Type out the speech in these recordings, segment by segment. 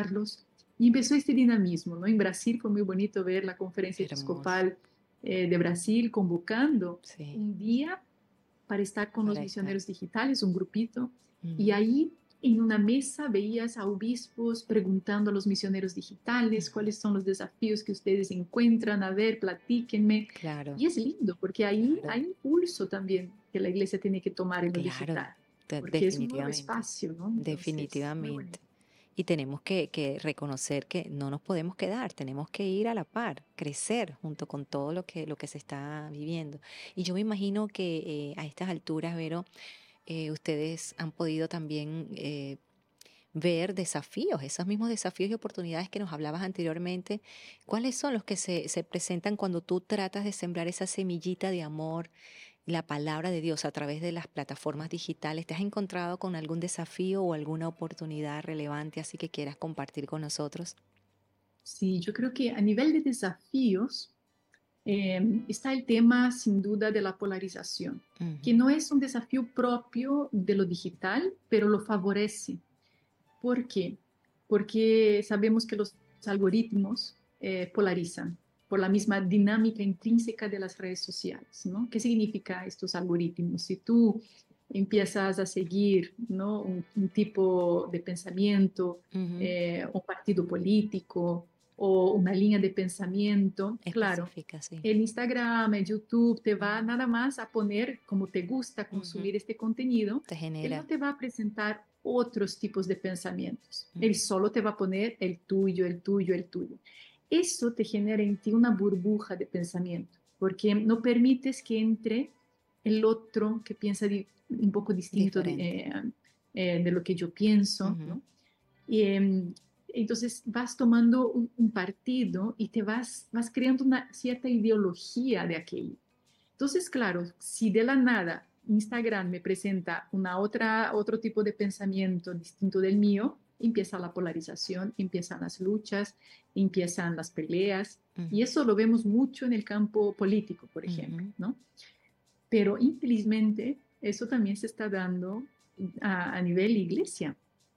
escucharlos. Y empezó este dinamismo, ¿no? En Brasil fue muy bonito ver la conferencia Hermoso. episcopal de Brasil convocando Sí, un día para estar con los para estar. misioneros digitales, un grupito, y Ujú, ahí en una mesa veías a obispos preguntando a los misioneros digitales ujú. cuáles son los desafíos que ustedes encuentran, a ver, platíquenme. Claro, Y es lindo porque ahí claro, hay impulso también que la iglesia tiene que tomar en lo claro, digital, porque es un nuevo definitivamente, espacio, ¿no? Entonces, muy definitivamente. bonito. Y tenemos que reconocer que no nos podemos quedar, tenemos que ir a la par, crecer junto con todo lo que se está viviendo. Y yo me imagino que a estas alturas, Vero, ustedes han podido también ver desafíos, esos mismos desafíos y oportunidades que nos hablabas anteriormente. ¿Cuáles son los que se presentan cuando tú tratas de sembrar esa semillita de amor, la palabra de Dios a través de las plataformas digitales? ¿Te has encontrado con algún desafío o alguna oportunidad relevante así que quieras compartir con nosotros? Sí, yo creo que a nivel de desafíos está el tema sin duda de la polarización, que Ujú, no es un desafío propio de lo digital, pero lo favorece. ¿Por qué? Porque sabemos que los algoritmos polarizan por la misma dinámica intrínseca de las redes sociales, ¿no? ¿Qué significa estos algoritmos? Si tú empiezas a seguir, ¿no? un tipo de pensamiento, ujú. un partido político o una línea de pensamiento, claro, Específica, sí. el Instagram, el YouTube te va Ujú, nada más a poner como te gusta ujú. consumir este contenido. Te Él no genera. te va a presentar otros tipos de pensamientos. Él Ujú. solo te va a poner el tuyo, el tuyo, el tuyo. Eso te genera en ti una burbuja de pensamiento, porque no permites que entre el otro que piensa un poco distinto Diferente. de lo que yo pienso, Ujú. ¿no? Y, entonces vas tomando un partido y te vas creando una cierta ideología de aquello. Entonces, claro, si de la nada Instagram me presenta otro tipo de pensamiento distinto del mío, empieza la polarización, empiezan las luchas, empiezan las peleas, y Ujú, eso lo vemos mucho en el campo político, por ejemplo, ujú. ¿no? Pero infelizmente eso también se está dando a nivel iglesia.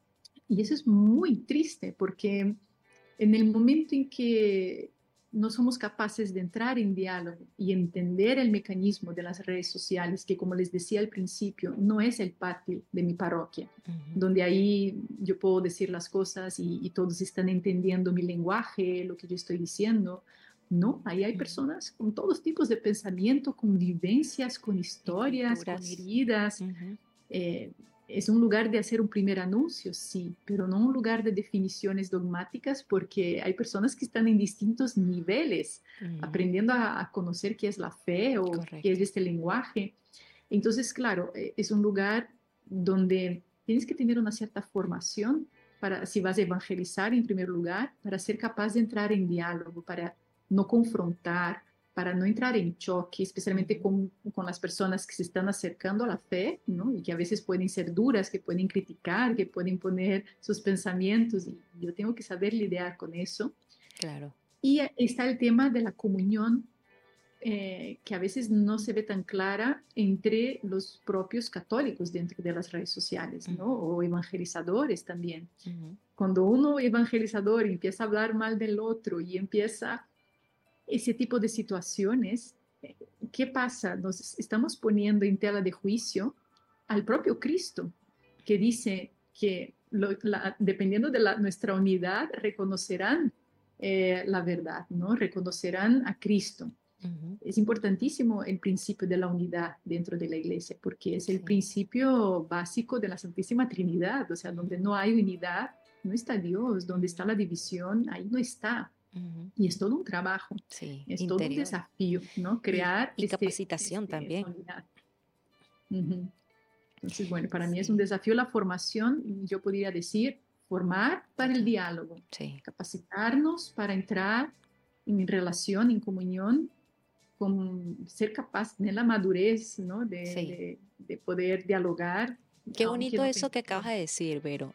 Y eso es muy triste porque en el momento en que no somos capaces de entrar en diálogo y entender el mecanismo de las redes sociales, que como les decía al principio, no es el patio de mi parroquia, Ujú. donde ahí yo puedo decir las cosas y todos están entendiendo mi lenguaje, lo que yo estoy diciendo. No, ahí hay Ujú. personas con todos tipos de pensamiento, con vivencias, con historias, con Escrituras. heridas, Ujú. eh, es un lugar de hacer un primer anuncio, sí, pero no un lugar de definiciones dogmáticas porque hay personas que están en distintos niveles, Ujú. aprendiendo a conocer qué es la fe o qué es Correcto. este lenguaje. Entonces, claro, es un lugar donde tienes que tener una cierta formación para, si vas a evangelizar en primer lugar, para ser capaz de entrar en diálogo, para no confrontar, para no entrar en choque, especialmente Ujú. con las personas que se están acercando a la fe, ¿no? Y que a veces pueden ser duras, que pueden criticar, que pueden poner sus pensamientos, y yo tengo que saber lidiar con eso. Claro. Y está el tema de la comunión que a veces no se ve tan clara entre los propios católicos dentro de las redes sociales, ¿no? Ujú, O evangelizadores también. ujú. Cuando uno evangelizador empieza a hablar mal del otro y empieza ese tipo de situaciones, ¿qué pasa? Nos estamos poniendo en tela de juicio al propio Cristo, que dice que dependiendo de nuestra unidad, reconocerán la verdad, ¿no? Reconocerán a Cristo. Ujú. Es importantísimo el principio de la unidad dentro de la iglesia, porque es el Sí. principio básico de la Santísima Trinidad, o sea, donde Ujú, no hay unidad, no está Dios, donde está ujú, la división, ahí no está. ujú. Y es todo un trabajo, Sí, es todo un interior. desafío, ¿no? Crear Y capacitación esta también. unidad. Ujú. Entonces, bueno, para mí es un Sí, desafío la formación, y yo podría decir, formar para el total. diálogo, Sí. capacitarnos para entrar en relación, en comunión con ser capaz de tener la madurez, ¿no? Sí. De poder dialogar, Qué aunque bonito no eso que acabas pensemos. de decir, Vero.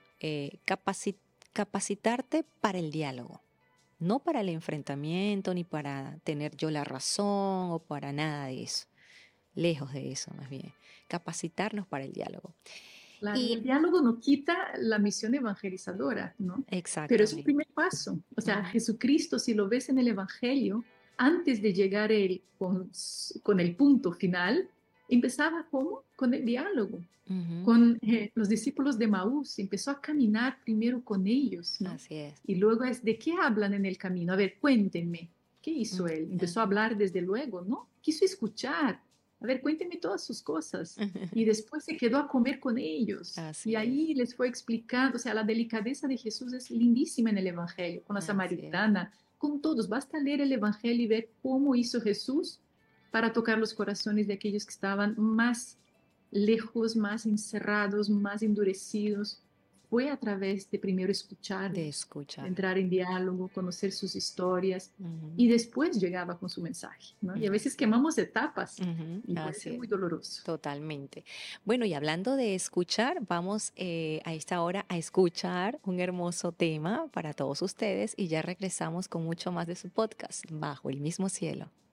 Capacitarte para el diálogo, no para el enfrentamiento, ni para tener yo la razón o para nada de eso. Lejos de eso, más bien. Capacitarnos para el diálogo. Claro, y Y el diálogo no quita la misión evangelizadora, ¿no? Pero es un exactamente. primer paso. O sea, Ujú, Jesucristo, si lo ves en el Evangelio, antes de llegar él con el punto final, empezaba ¿cómo? Con el diálogo, ujú, con los discípulos de Maús, empezó a caminar primero con ellos, ¿no? así es. Y luego es, ¿de qué hablan en el camino? A ver, cuéntenme, ¿qué hizo Mm, él? Empezó a ajá. hablar desde luego, ¿no? Quiso escuchar. A ver, cuéntenme todas sus cosas. Y después se quedó a comer con ellos. Y Así es, ahí les fue explicando, o sea, la delicadeza de Jesús es lindísima en el Evangelio, con la así es. samaritana, con todos. Basta leer el Evangelio y ver cómo hizo Jesús para tocar los corazones de aquellos que estaban más lejos, más encerrados, más endurecidos. Fue a través de primero De escucharlos, de escuchar. entrar en diálogo, conocer sus historias Ujú, y después llegaba con su mensaje, ¿no? Y a veces así es. quemamos etapas Ujú, y puede así ser es. muy doloroso. Totalmente. Bueno, y hablando de escuchar, vamos a esta hora a escuchar un hermoso tema para todos ustedes y ya regresamos con mucho más de su podcast, Bajo el mismo cielo.